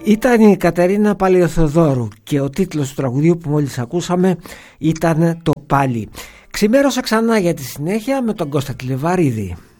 Ήταν η Κατερίνα Παλαιοθεοδόρου και ο τίτλος του τραγουδίου που μόλις ακούσαμε ήταν το «Πάλι». Ξημέρωσα ξανά για τη συνέχεια με τον Κώστα Τηλεβαρίδη.